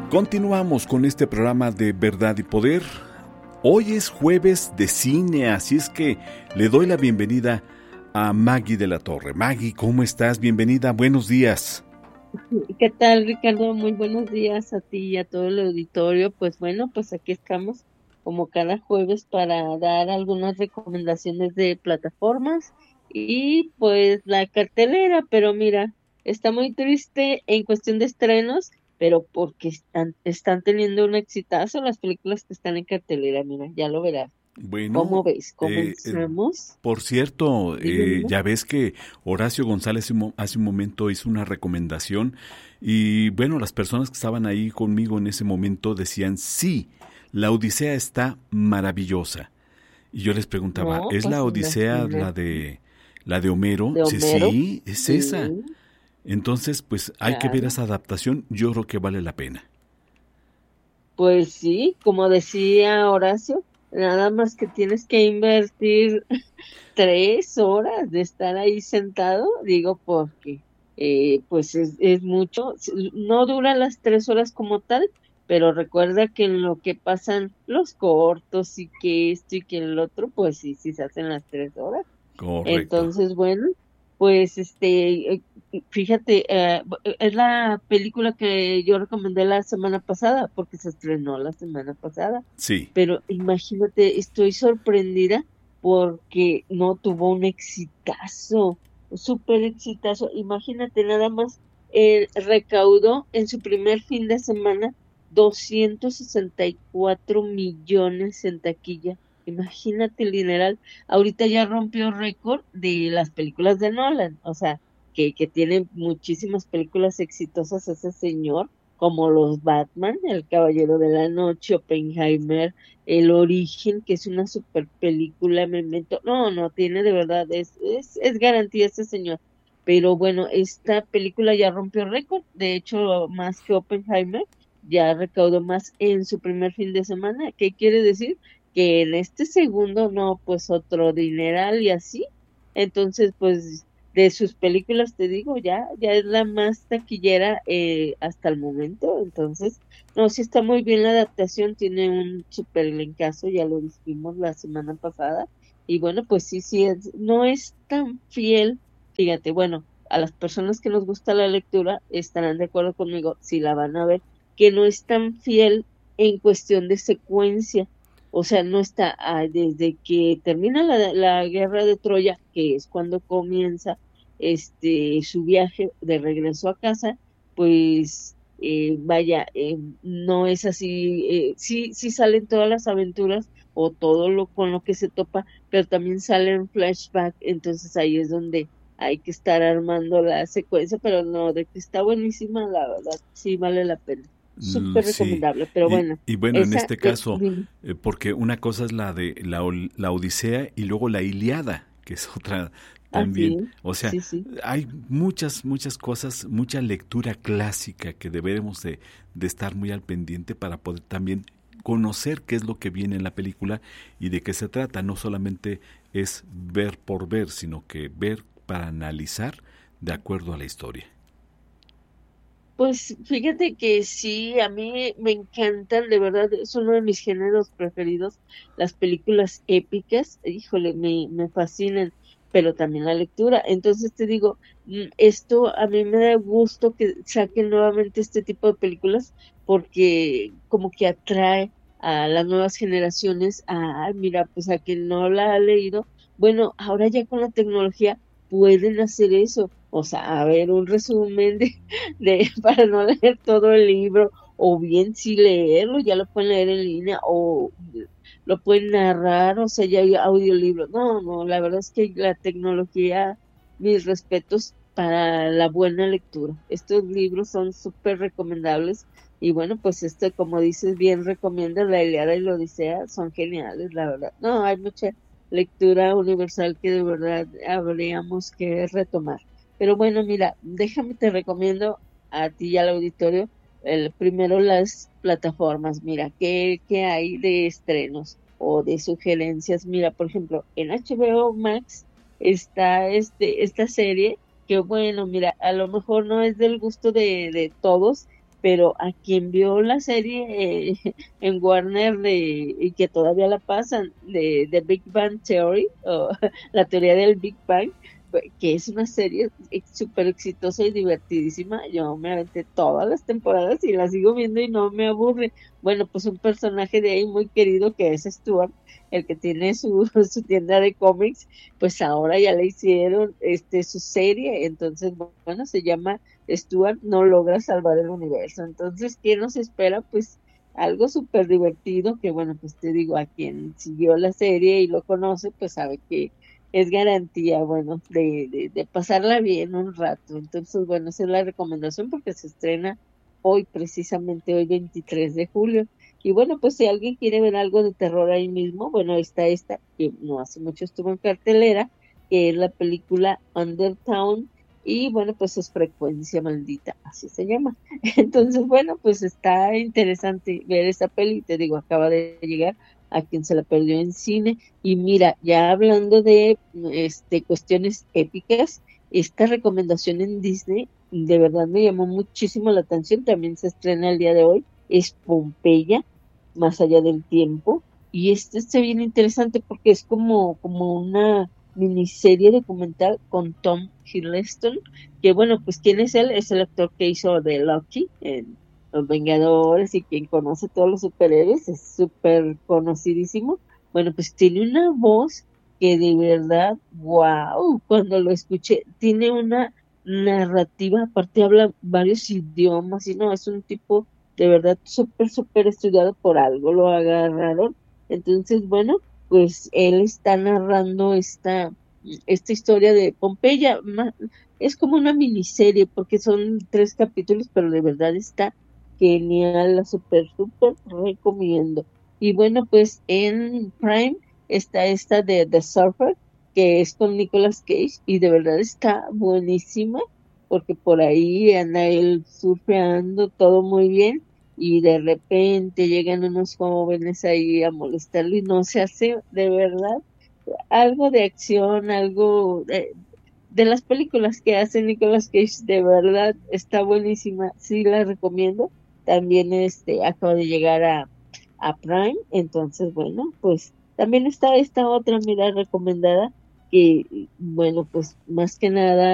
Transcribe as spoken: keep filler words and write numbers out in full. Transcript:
Continuamos con este programa de Verdad y Poder. Hoy es jueves de cine, así es que le doy la bienvenida a Maggie de la Torre. Maggie, ¿cómo estás? Bienvenida, buenos días. ¿Qué tal, Ricardo? Muy buenos días a ti y a todo el auditorio. Pues bueno, pues aquí estamos como cada jueves para dar algunas recomendaciones de plataformas y pues la cartelera, pero mira, está muy triste en cuestión de estrenos, pero porque están, están teniendo un exitazo las películas que están en cartelera, mira, ya lo verás. Bueno, ¿Cómo ves? eh, eh, ¿Comenzamos? por cierto, Dime, eh, dime. ya ves que Horacio González hace un mo- hace un momento hizo una recomendación y bueno, las personas que estaban ahí conmigo en ese momento decían, sí, la Odisea está maravillosa. Y yo les preguntaba, No, ¿es la pues Odisea la imagínate. de la de Homero? De Sí, Homero, sí, es esa. sí, Entonces, pues hay que ver claro. esa adaptación, yo creo que vale la pena. Pues sí, como decía Horacio, nada más que tienes que invertir tres horas de estar ahí sentado, digo, porque eh, pues es, es mucho, s- no dura las tres horas como tal, pero recuerda que en lo que pasan los cortos y que esto y que el otro, pues sí, sí se hacen las tres horas. Correcto. Entonces, bueno, pues este, eh, fíjate, eh, es la película que yo recomendé la semana pasada, porque se estrenó la semana pasada, Sí. pero imagínate, estoy sorprendida porque no tuvo un exitazo, súper exitazo. Imagínate nada más, eh, recaudó en su primer fin de semana doscientos sesenta y cuatro millones en taquilla. Imagínate el dineral. Ahorita ya rompió récord de las películas de Nolan, o sea, que, que tiene muchísimas películas exitosas ese señor, como los Batman, El Caballero de la Noche, Oppenheimer, El Origen, que es una super película, Memento. No, no, tiene de verdad, es, es, es garantía ese señor. Pero bueno, esta película ya rompió récord, de hecho, más que Oppenheimer, ya recaudó más en su primer fin de semana. ¿Qué quiere decir? Que en este segundo no, pues otro dineral y así. Entonces, pues de sus películas te digo, ya, ya es la más taquillera eh, hasta el momento. Entonces, no, sí está muy bien la adaptación, tiene un súper elencazo, ya lo dijimos la semana pasada. Y bueno, pues sí, sí, es, no es tan fiel, fíjate, bueno, a las personas que nos gusta la lectura estarán de acuerdo conmigo, si la van a ver, que no es tan fiel en cuestión de secuencia, o sea, no está ah, desde que termina la, la guerra de Troya, que es cuando comienza este su viaje de regreso a casa, pues eh, vaya, eh, no es así, eh, sí, sí salen todas las aventuras o todo lo con lo que se topa, pero también salen flashback, entonces ahí es donde hay que estar armando la secuencia, pero no, de que está buenísima, la verdad, sí vale la pena. L- Súper Sí, recomendable, pero y, bueno, y bueno, en esa este de, caso, dime. eh, porque una cosa es la de la, Ol- la Odisea y luego la Ilíada, que es otra también. Así, O sea, sí, sí. hay muchas, muchas cosas, mucha lectura clásica que deberemos de, de estar muy al pendiente para poder también conocer qué es lo que viene en la película y de qué se trata. No solamente es ver por ver, sino que ver para analizar de acuerdo a la historia. Pues fíjate que sí, a mí me encantan, de verdad, es uno de mis géneros preferidos, las películas épicas, híjole, me, me fascinan, pero también la lectura. Entonces te digo, mm, esto a mí me da gusto que saquen nuevamente este tipo de películas porque como que atrae a las nuevas generaciones a, "Ay, mira, pues a quien no la ha leído, bueno, ahora ya con la tecnología pueden hacer eso. O sea, a ver, un resumen de de para no leer todo el libro, o bien si leerlo, ya lo pueden leer en línea, o lo pueden narrar, o sea, ya hay audiolibro. No, no, la verdad es que la tecnología, mis respetos para la buena lectura. Estos libros son súper recomendables. Y bueno, pues esto, como dices, bien recomienda la Ilíada y la Odisea, son geniales, la verdad. No, hay mucha lectura universal que de verdad habríamos que retomar. Pero bueno, mira, déjame te recomiendo a ti y al auditorio, el, primero las plataformas, mira, ¿qué, qué hay de estrenos o de sugerencias? Mira, por ejemplo, en H B O Max está este, esta serie que bueno, mira, a lo mejor no es del gusto de, de todos, pero a quien vio la serie eh, en Warner de, y que todavía la pasan, de, de Big Bang Theory, o la teoría del Big Bang, pues, que es una serie súper exitosa y divertidísima. Yo me aventé todas las temporadas y la sigo viendo y no me aburre. Bueno, pues un personaje de ahí muy querido que es Stuart, el que tiene su, su tienda de cómics, pues ahora ya le hicieron este su serie, entonces bueno, se llama Stuart no logra salvar el universo. Entonces, ¿qué nos espera? Pues algo súper divertido, que bueno, pues te digo, a quien siguió la serie y lo conoce, pues sabe que es garantía, bueno, de, de, de pasarla bien un rato. Entonces, bueno, esa es la recomendación porque se estrena hoy, precisamente hoy veintitrés de julio. Y bueno, pues si alguien quiere ver algo de terror ahí mismo, bueno, está esta, que no hace mucho estuvo en cartelera, que es la película Undertown, y bueno, pues es Frecuencia Maldita, así se llama. Entonces, bueno, pues está interesante ver esa peli, te digo, acaba de llegar a quien se la perdió en cine. Y mira, ya hablando de este cuestiones épicas, esta recomendación en Disney de verdad me llamó muchísimo la atención, también se estrena el día de hoy, es Pompeya, más allá del tiempo, y este está bien interesante porque es como, como una miniserie documental con Tom Hiddleston, que bueno, pues ¿quién es él? Es el actor que hizo de Loki en Los Vengadores, y quien conoce todos los superhéroes, es súper conocidísimo. Bueno, pues tiene una voz que de verdad, wow, cuando lo escuché, tiene una narrativa, aparte habla varios idiomas, y no, es un tipo de verdad súper, súper estudiado, por algo lo agarraron. Entonces, bueno, pues él está narrando esta, esta historia de Pompeya. ma- Es como una miniserie porque son tres capítulos, pero de verdad está genial, la súper, súper recomiendo. Y bueno, pues en Prime está esta de The Surfer, que es con Nicolas Cage, y de verdad está buenísima, porque por ahí anda él surfeando, todo muy bien, y de repente llegan unos jóvenes ahí a molestarlo y no se hace de verdad algo de acción, algo de, de las películas que hace Nicolas Cage, de verdad está buenísima, sí la recomiendo. También este acaba de llegar a, a Prime, entonces bueno, pues también está esta otra, mira, recomendada, que bueno, pues más que nada